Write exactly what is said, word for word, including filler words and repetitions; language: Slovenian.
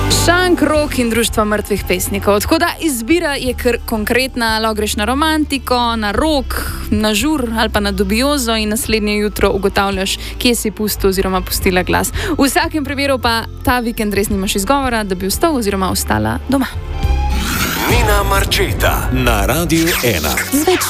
Šank, rock in društvo mrtvih pesnikov. Tako da izbira je kar konkretna, lahko greš na romantiko, na rock, na žur ali pa na dubiozo in naslednje jutro ugotavljaš, kje si pustil oziroma pustila glas. V vsakem primeru pa ta vikend res nimaš izgovora, da bi ostal oziroma ostala doma. Nina Marčeta na Radiu ena.